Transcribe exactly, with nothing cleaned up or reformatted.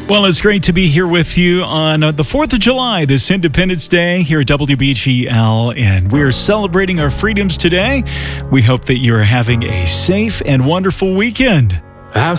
Well, it's great to be here with you on uh, the fourth of July, this Independence Day here at W B G L, and we're celebrating our freedoms today. We hope that you're having a safe and wonderful weekend. I've